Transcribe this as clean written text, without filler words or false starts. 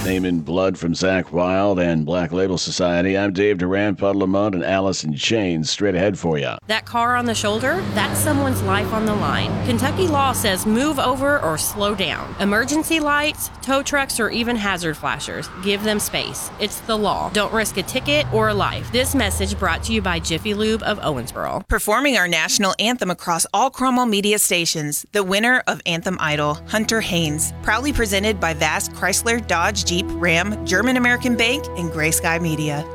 Name in Blood from Zach Wild and Black Label Society. I'm Dave Duran, Puddle of Mudd, and Alice in Chains. Straight ahead for you. That car on the shoulder, that's someone's life on the line. Kentucky law says move over or slow down. Emergency lights, tow trucks, or even hazard flashers. Give them space. It's the law. Don't risk a ticket or a life. This message brought to you by Jiffy Lube of Owensboro. Performing our national anthem across all Cromwell media stations, the winner of Anthem Idol, Hunter Haynes. Proudly presented by Vast Chrysler, Dodge, Jeep, Ram, German American Bank, and Gray Sky Media.